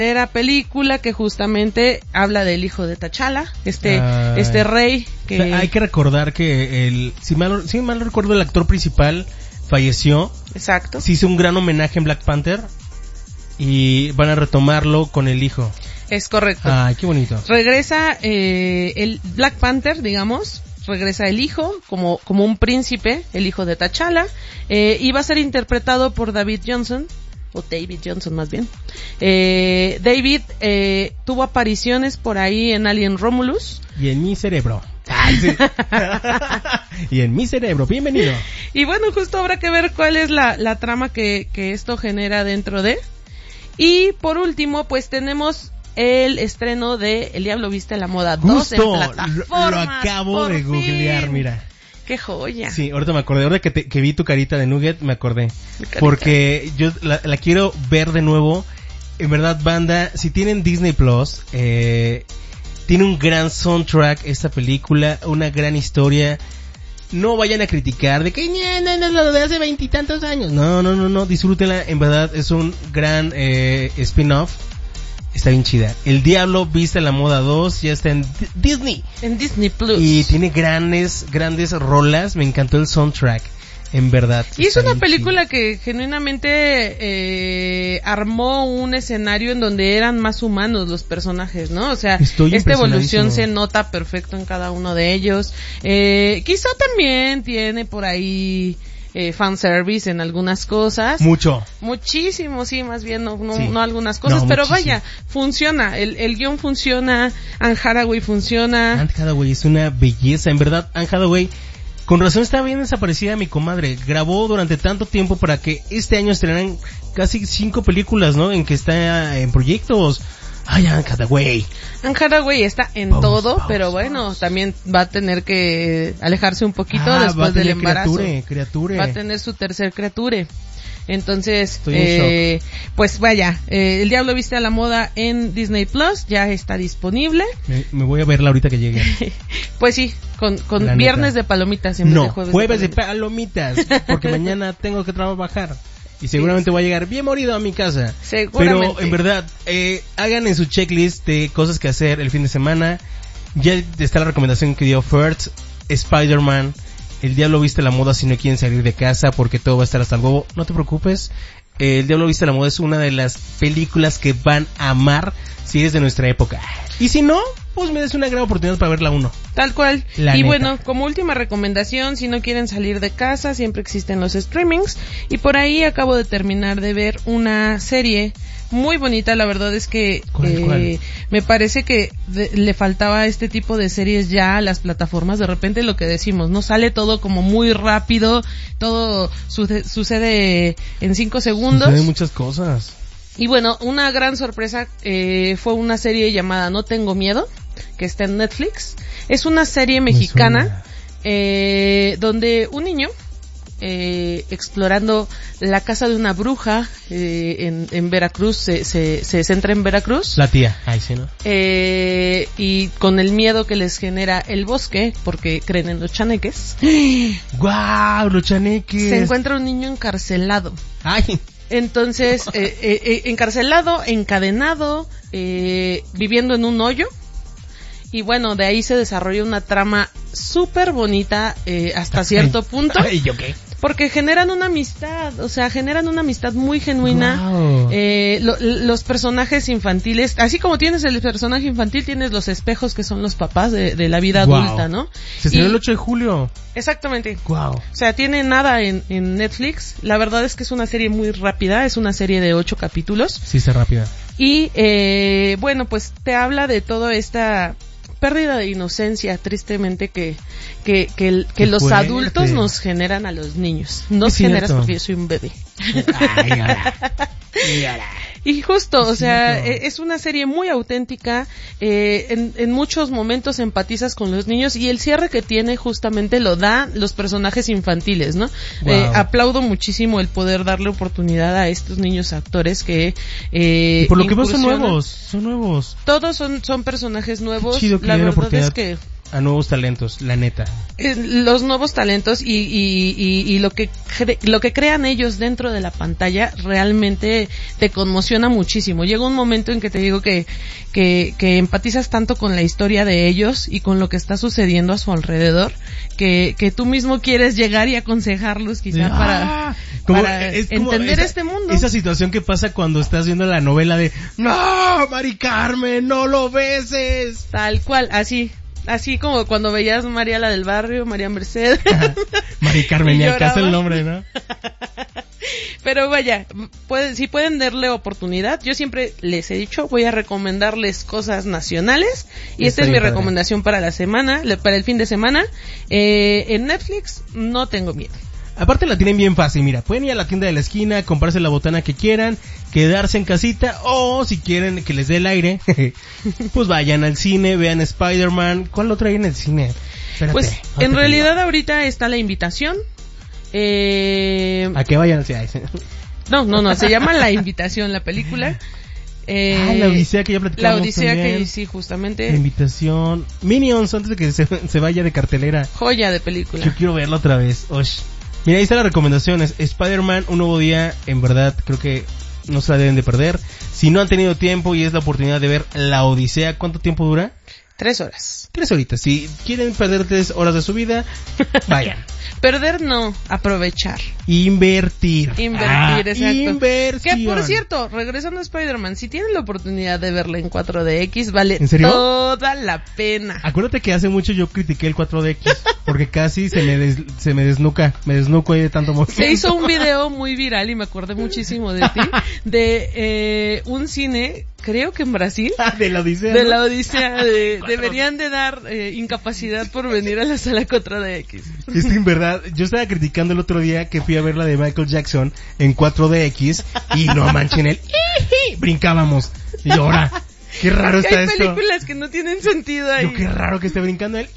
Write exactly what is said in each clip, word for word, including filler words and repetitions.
Era película que justamente habla del hijo de T'Challa, este Ay. este rey que... O sea, hay que recordar que el si mal, si mal no recuerdo, el actor principal falleció. Exacto. Se hizo un gran homenaje en Black Panther y van a retomarlo con el hijo. Es correcto. Ay, qué bonito. Regresa eh, el Black Panther, digamos, regresa el hijo como como un príncipe, el hijo de T'Challa, eh, y va a ser interpretado por David Johnson. O David Johnson más bien. Eh, David eh, tuvo apariciones por ahí en Alien Romulus. Y en mi cerebro. Ay, sí. Y en mi cerebro, bienvenido. Y bueno, justo habrá que ver cuál es la, la trama que, que esto genera dentro de. Y por último, pues tenemos el estreno de El Diablo Viste a la Moda dos en Justo, plataformas. lo acabo por de googlear, fin. mira. ¡Qué joya! Sí, ahorita me acordé, ahora que, te, que vi tu carita de Nugget, me acordé. Carita. Porque yo la, la quiero ver de nuevo. En verdad, banda, si tienen Disney Plus, eh, tiene un gran soundtrack esta película, una gran historia. No vayan a criticar de que no, no, no, lo de hace veintitantos años. No, no, no, no, disfrútenla. En verdad, es un gran eh, spin-off. Está bien chida. El Diablo Viste a la Moda dos ya está en D- Disney. En Disney Plus. Y tiene grandes, grandes rolas. Me encantó el soundtrack. En verdad. Y es está una bien película chido. que genuinamente eh, armó un escenario en donde eran más humanos los personajes, ¿no? O sea, Estoy esta evolución impresionadísimo. se nota perfecto en cada uno de ellos. Eh, quizá también tiene por ahí eh, fanservice en algunas cosas. Mucho. Muchísimo, sí, más bien, no, no, Sí. no algunas cosas, No, pero muchísimo. vaya, funciona, el, el guión funciona, Anne Hathaway funciona. Anne Hathaway es una belleza. En verdad, Anne Hathaway, con razón está bien desaparecida mi comadre. Grabó durante tanto tiempo para que este año estrenaran casi cinco películas, ¿no? En que está en proyectos. Ay, Anne Hathaway. Anne Hathaway está en Vamos, todo, vamos, pero bueno, vamos. también va a tener que alejarse un poquito Ah, va a después del tener embarazo. criature, criature. Va a tener su tercer criature. Entonces, Estoy en eh, pues vaya, eh, El Diablo Viste a la Moda en Disney Plus ya está disponible. Me, me voy a verla ahorita que llegue. Pues sí, con, con La viernes neta. de palomitas en vez No, de jueves, jueves de de palomitas. palomitas, porque mañana tengo que trabajar y seguramente voy a llegar bien morido a mi casa. Seguramente. Pero en verdad, eh, hagan en su checklist de cosas que hacer el fin de semana. Ya está la recomendación que dio Fert, Spider-Man, El Diablo Viste a la Moda si no quieren salir de casa porque todo va a estar hasta el huevo. No te preocupes, eh, El Diablo Viste a la Moda es una de las películas que van a amar si eres de nuestra época. Y si no, pues me des una gran oportunidad para verla uno. Tal cual. La y neta. bueno, como última recomendación, si no quieren salir de casa, siempre existen los streamings. Y por ahí acabo de terminar de ver una serie muy bonita. La verdad es que ¿Cuál, eh, cuál? me parece que de- le faltaba este tipo de series ya a las plataformas. De repente lo que decimos, no sale todo como muy rápido, todo suce- sucede en cinco segundos. Suceden muchas cosas. Y bueno, una gran sorpresa eh, fue una serie llamada No Tengo Miedo, que está en Netflix. Es una serie Me mexicana suena. eh, donde un niño eh, explorando la casa de una bruja eh, en, en Veracruz, se, se, se centra en Veracruz. La tía, ay sí, ¿no? Eh, y con el miedo que les genera el bosque, porque creen en los chaneques, ¡Guau! Los chaneques. se encuentra un niño encarcelado. Ay, Entonces, eh, eh, eh, encarcelado, encadenado, eh, viviendo en un hoyo. Y bueno, de ahí se desarrolla una trama súper bonita eh, hasta cierto punto. Ay, ¿yo qué? Porque generan una amistad, o sea, generan una amistad muy genuina. Guau. Eh, lo- los personajes infantiles, así como tienes el personaje infantil, tienes los espejos que son los papás de, de la vida Guau. adulta, ¿no? Se estrenó Y- el ocho de julio. Exactamente. Guau. O sea, tiene nada en, en Netflix. La verdad es que es una serie muy rápida, es una serie de ocho capítulos. Sí, está rápida. Y, eh, bueno, pues te habla de toda esta pérdida de inocencia, tristemente, que, que, que, el- que Qué los fuerte. adultos nos generan a los niños. Nos Es generas cierto. porque yo soy un bebé. Ay, ahora. Y ahora. Y justo, o Es sea, cierto. e- es una serie muy auténtica, eh, en, en muchos momentos empatizas con los niños y el cierre que tiene justamente lo da los personajes infantiles, ¿no? Wow. Eh, aplaudo muchísimo el poder darle oportunidad a estos niños actores que eh, Y por lo que veo son incursionan. nuevos, son nuevos. Todos son, son personajes nuevos. Qué chido que La le den verdad oportunidad. es que a nuevos talentos, la neta. Eh, los nuevos talentos y, y, y, y lo que cre- lo que crean ellos dentro de la pantalla realmente te conmociona muchísimo. Llega un momento en que te digo que, que, que empatizas tanto con la historia de ellos y con lo que está sucediendo a su alrededor, que, que tú mismo quieres llegar y aconsejarlos quizá Ah, para, como, para es como entender esa, este mundo. Esa situación que pasa cuando estás viendo la novela de ¡No, Mari Carmen, no lo beses! Tal cual, así. Así como cuando veías María la del barrio, María Mercedes. Mari Carmen, Y ni acaso el lloraba. nombre, ¿no? Pero vaya, pueden, si pueden darle oportunidad, yo siempre les he dicho, voy a recomendarles cosas nacionales y Está esta es mi bien padre. recomendación para la semana, le- para el fin de semana. Eh, en Netflix no tengo miedo. Aparte la tienen bien fácil, mira, pueden ir a la tienda de la esquina, comprarse la botana que quieran, quedarse en casita, o si quieren que les dé el aire, pues vayan al cine, vean Spider-Man. ¿Cuál otro hay en el cine? Espérate, Pues ahorita en te realidad ahorita está La Invitación. Eh, digo. A que vayan hacia ese. no, no, no, se llama La Invitación la película. Eh, Ah, la Odisea que ya platicamos. La Odisea también. que sí, justamente. La Invitación. Minions, antes de que se, se vaya de cartelera. Joya de película. Yo quiero verla otra vez. Osh. Mira, ahí están las recomendaciones. Spider-Man, Un Nuevo Día, en verdad creo que no se la deben de perder. Si no han tenido tiempo y es la oportunidad de ver La Odisea, ¿cuánto tiempo dura? Tres horas. Tres horitas. Si quieren perder tres horas de su vida, vayan. Perder no, aprovechar. Invertir. Invertir, Ah, exacto. Inversión. Que por cierto, regresando a Spider-Man, si tienen la oportunidad de verla en cuatro D X, vale ¿En serio? toda la pena. Acuérdate que hace mucho yo critiqué el cuatro D X porque casi se me des- se me desnuca, me desnuco ahí de tanto movimiento. Se hizo un video muy viral y me acordé muchísimo de ti, de eh, un cine, creo que en Brasil, de la Odisea. de ¿no? la Odisea, de, deberían de dar eh, incapacidad por venir a la sala cuatro D X. Es que en verdad, yo estaba criticando el otro día que fui a ver la de Michael Jackson en cuatro D X y no manchen el brincábamos. Y ahora, qué raro Es que está hay esto. películas que no tienen sentido ahí. Yo, qué raro que esté brincando el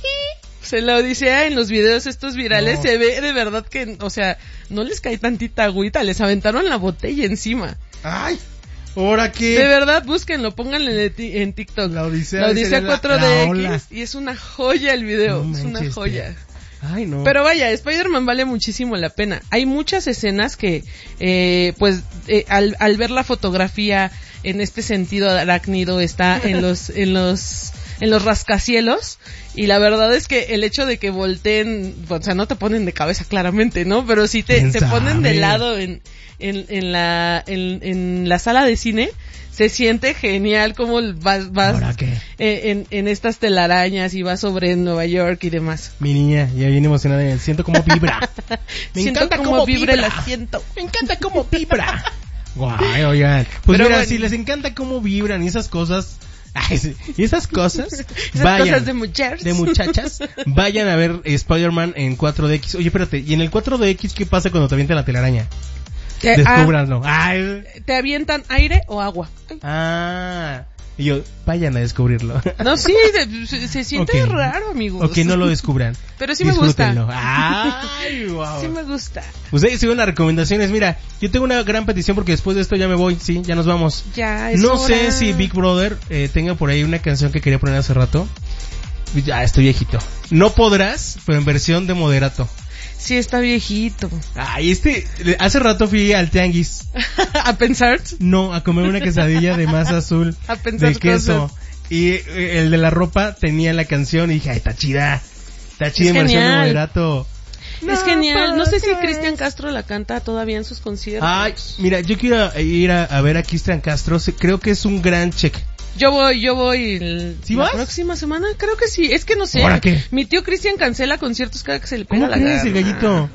Se la Odisea en los videos estos virales No. se ve de verdad que, o sea, no les cae tantita agüita, les aventaron la botella encima. Ay, ahora qué. De verdad, búsquenlo, pónganle en, ti- en TikTok. La Odisea, La Odisea sería la- cuatro D la ola. X y es una joya el video, No es una manches, joya. Ay, no. Pero vaya, Spider-Man vale muchísimo la pena. Hay muchas escenas que, eh, pues, eh, al, al ver la fotografía en este sentido arácnido está en los, en los, en los rascacielos. Y la verdad es que el hecho de que volteen, o sea, no te ponen de cabeza claramente, ¿no? Pero sí te, ¿Quién te ponen de sabe? lado en, en, en la, en, en la sala de cine. Se siente genial como vas, vas ¿Ahora qué? eh, en, en estas telarañas y vas sobre Nueva York y demás. Mi niña, ya viene emocionada. Siento cómo vibra. Me Siento encanta cómo cómo vibra el vibra. asiento. Me encanta cómo vibra. Guay, oigan. Pues Pero mira, bueno. si les encanta cómo vibran y esas cosas, ay, sí, y esas cosas, Esas vayan. cosas de muchachas. de muchachas, vayan a ver Spider-Man en cuatro D X. Oye, espérate, ¿y en el cuatro D X qué pasa cuando te avientan la telaraña? Te, Descúbranlo. Ay. ah, ¿te avientan aire o agua? Ay. Ah. Y yo, vayan a descubrirlo. No, sí, de- se, se siente Ok. raro, amigos. O que no lo descubran. Pero sí me gusta. Disfrútenlo. Ay, wow. Sí me gusta. Ustedes siguen las recomendaciones. Mira, yo tengo una gran petición porque después de esto ya me voy. Sí, ya nos vamos. Ya es No hora. sé si Big Brother eh, tenga por ahí una canción que quería poner hace rato. Ya estoy viejito. No podrás, pero en versión de moderato. Sí está viejito. Ay, este, hace rato fui al tianguis. A pensar. No, a comer una quesadilla de masa azul. A pensar de queso. cosas. Y eh, el de la ropa tenía la canción y dije, ay, está chida. Está chida Es en versión de genial. moderato. Es genial. No sé si podrás. Cristian Castro la canta todavía en sus conciertos. Ay, mira, yo quiero ir a, a ver a Cristian Castro. Se- Creo que es un gran check. Yo voy, yo voy el, ¿Sí la vas? próxima semana, creo que sí. Es que no sé. ¿Ahora qué? Mi tío Cristian cancela conciertos cada que se le pega ¿Cómo la crees, gana. el gallito?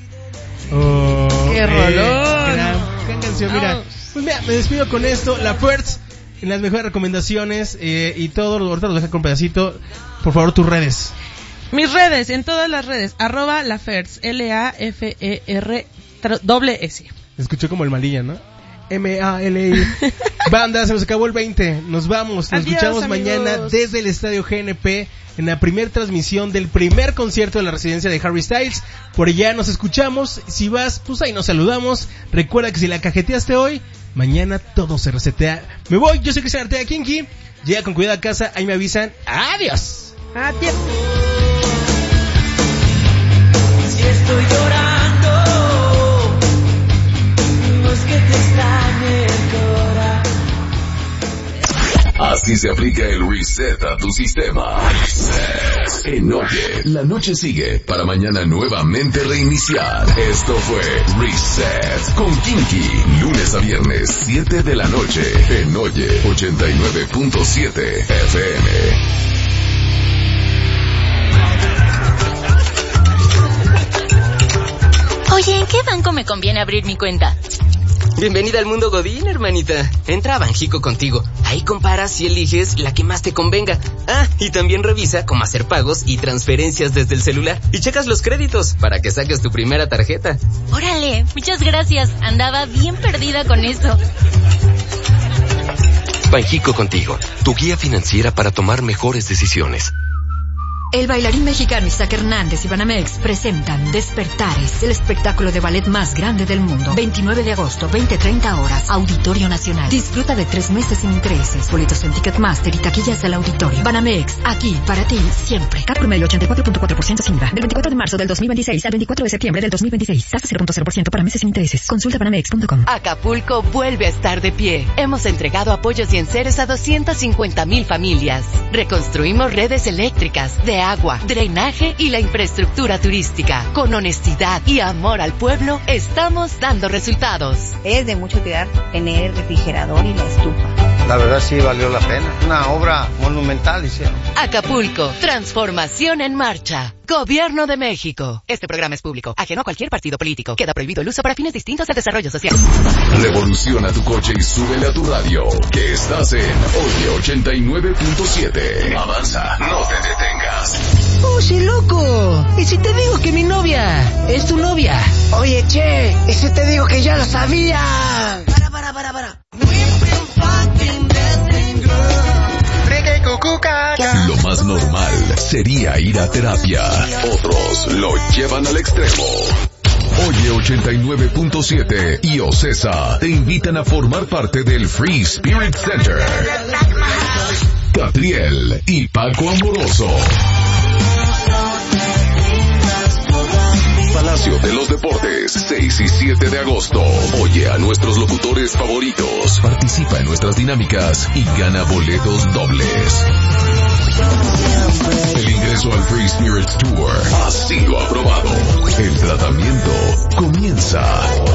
Oh, ¡Qué eh, rolón! Gran, gran canción, mira. Vamos. Pues mira, me despido con esto. La First, en las mejores recomendaciones eh, y todo. Ahorita los dejo con un pedacito. Por favor, tus redes. Mis redes, en todas las redes, arroba Lafers, L A F E R tr- doble S. Escuchó como el malilla, ¿no? M A L I. Banda, se nos acabó el veinte. Nos vamos. Nos Adiós, escuchamos amigos. mañana desde el Estadio G N P en la primera transmisión del primer concierto de la residencia de Harry Styles. Por allá nos escuchamos. Si vas, pues ahí nos saludamos. Recuerda que si la cajeteaste hoy, mañana todo se resetea. Me voy, yo soy Cristian Artea Kinky. Llega con cuidado a casa, ahí me avisan. Adiós. Adiós. Si estoy llorando, no es que te extrañe el corazón. Así se aplica el reset a tu sistema. Reset. En Oye, la noche sigue para mañana nuevamente reiniciar. Esto fue Reset con Kinky. Lunes a viernes, siete de la noche. En Oye, ochenta y nueve punto siete F M. Oye, ¿en qué banco me conviene abrir mi cuenta? Bienvenida al mundo Godín, hermanita. Entra a Banjico Contigo. Ahí comparas y eliges la que más te convenga. Ah, y también revisa cómo hacer pagos y transferencias desde el celular. Y checas los créditos para que saques tu primera tarjeta. Órale, muchas gracias. Andaba bien perdida con eso. Banjico Contigo, tu guía financiera para tomar mejores decisiones. El bailarín mexicano Isaac Hernández y Banamex presentan Despertares, el espectáculo de ballet más grande del mundo. veintinueve de agosto, veinte treinta horas, Auditorio Nacional. Disfruta de tres meses sin intereses. Boletos en Ticketmaster y taquillas del auditorio. Banamex, aquí para ti siempre. Cap promedio ochenta y cuatro punto cuatro por ciento sin I V A. Del veinticuatro de marzo del dos mil veintiséis al veinticuatro de septiembre del dos mil veintiséis. Tasa cero punto cero por ciento para meses sin intereses. Consulta banamex punto com. Acapulco vuelve a estar de pie. Hemos entregado apoyos y enseres a doscientas cincuenta mil familias. Reconstruimos redes eléctricas, de agua, drenaje y la infraestructura turística. Con honestidad y amor al pueblo, estamos dando resultados. Es de mucho cuidar tener el refrigerador y la estufa. La verdad sí valió la pena. Una obra monumental hicieron. Acapulco, transformación en marcha. Gobierno de México. Este programa es público, ajeno a cualquier partido político. Queda prohibido el uso para fines distintos al desarrollo social. Revoluciona tu coche y súbele a tu radio, que estás en Oye ochenta y nueve punto siete. Avanza, no te detengas. ¡Oye, loco! ¿Y si te digo que mi novia es tu novia? Oye, che, ¿y si te digo que ya lo sabía? Para, para, para, para. Lo más normal sería ir a terapia. Otros lo llevan al extremo. Oye ochenta y nueve punto siete y Ocesa te invitan a formar parte del Free Spirit Center. Catriel y Paco Amoroso. Palacio de los Deportes, seis y siete de agosto. Oye a nuestros locutores favoritos, participa en nuestras dinámicas y gana boletos dobles. El ingreso al Free Spirits Tour ha sido aprobado. El tratamiento comienza